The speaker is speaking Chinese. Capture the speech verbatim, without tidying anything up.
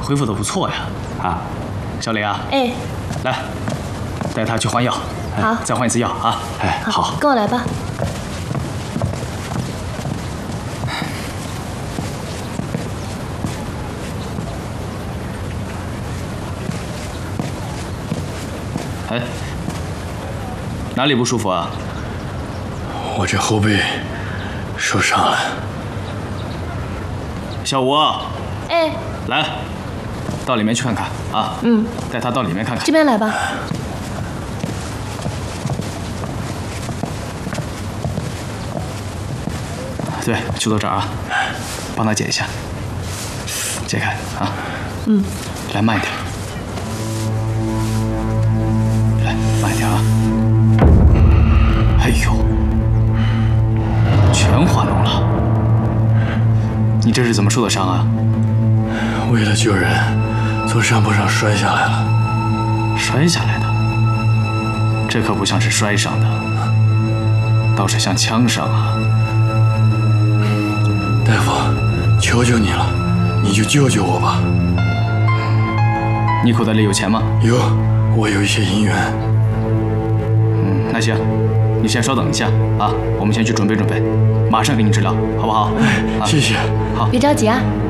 恢复的不错呀！啊，小李啊， 哎， 来，带他去换药。 好， 再换一次药啊！哎，好， 跟我来吧。 哎，哪里不舒服啊？ 我这后背受伤了。 小吴， 哎， 来，到里面去看看啊！ 嗯， 带他到里面看看。 这边来吧。 对，就到这儿啊，帮他解一下，解开啊。 嗯， 来慢一点，来慢一点啊。哎呦，全化脓了！你这是怎么受的伤啊？ 为了救人，从山坡上摔下来了。 摔下来的？这可不像是摔伤的，倒是像枪伤啊！ 大夫，求求你了，你就救救我吧。 你口袋里有钱吗？ 有，我有一些银元。 嗯，那行，你先稍等一下啊，我们先去准备准备，马上给你治疗，好不好？ 哎，谢谢。 好， 别着急啊。